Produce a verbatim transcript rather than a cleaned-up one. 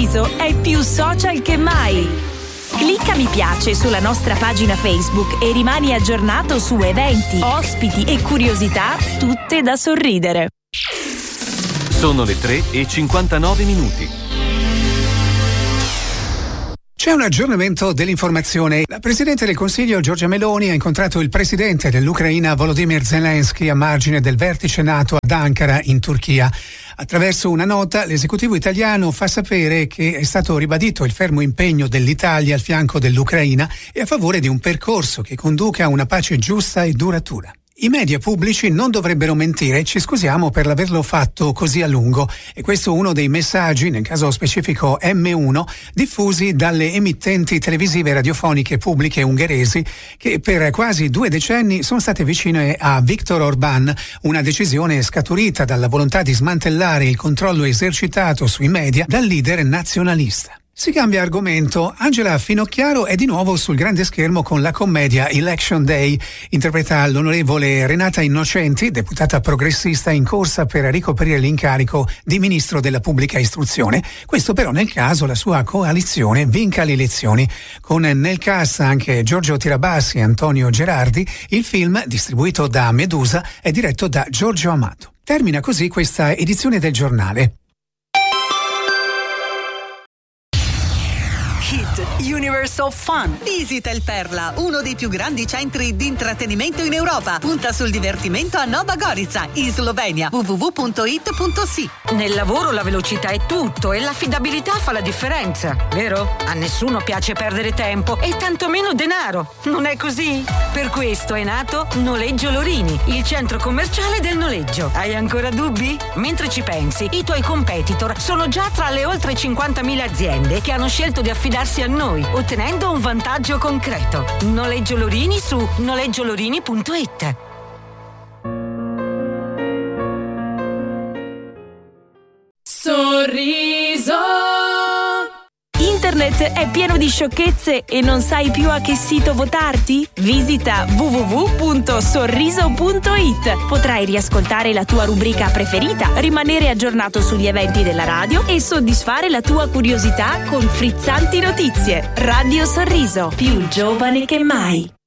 Sorriso è più social che mai. Clicca mi piace sulla nostra pagina Facebook e rimani aggiornato su eventi, ospiti e curiosità, tutte da sorridere. Sono le tre e cinquantanove minuti. C'è un aggiornamento dell'informazione. La Presidente del Consiglio Giorgia Meloni ha incontrato il Presidente dell'Ucraina Volodymyr Zelensky a margine del vertice NATO ad Ankara in Turchia. Attraverso una nota l'esecutivo italiano fa sapere che è stato ribadito il fermo impegno dell'Italia al fianco dell'Ucraina e a favore di un percorso che conduca a una pace giusta e duratura. I media pubblici non dovrebbero mentire, ci scusiamo per l'averlo fatto così a lungo, e questo è uno dei messaggi, nel caso specifico M uno, diffusi dalle emittenti televisive radiofoniche pubbliche ungheresi che per quasi due decenni sono state vicine a Viktor Orbán, una decisione scaturita dalla volontà di smantellare il controllo esercitato sui media dal leader nazionalista. Si cambia argomento. Angela Finocchiaro è di nuovo sul grande schermo con la commedia Election Day. Interpreta l'onorevole Renata Innocenti, deputata progressista in corsa per ricoprire l'incarico di ministro della pubblica istruzione. Questo però nel caso la sua coalizione vinca le elezioni. Con nel cast anche Giorgio Tirabassi e Antonio Gerardi, il film, distribuito da Medusa, è diretto da Giorgio Amato. Termina così questa edizione del giornale. Hit Universe of Fun. Visita il Perla, uno dei più grandi centri di intrattenimento in Europa. Punta sul divertimento a Nova Gorica, in Slovenia. w w w punto it punto s i. Nel lavoro la velocità è tutto e l'affidabilità fa la differenza, vero? A nessuno piace perdere tempo e tantomeno denaro, non è così? Per questo è nato Noleggio Lorini, il centro commerciale del noleggio. Hai ancora dubbi? Mentre ci pensi, i tuoi competitor sono già tra le oltre cinquantamila aziende che hanno scelto di affidarsi a noi, ottenendo un vantaggio concreto. Noleggio Lorini su noleggiolorini punto it. Sorriso. Internet è pieno di sciocchezze e non sai più a che sito votarti? Visita w w w punto sorriso punto it. Potrai riascoltare la tua rubrica preferita, rimanere aggiornato sugli eventi della radio e soddisfare la tua curiosità con frizzanti notizie. Radio Sorriso, più giovane che mai.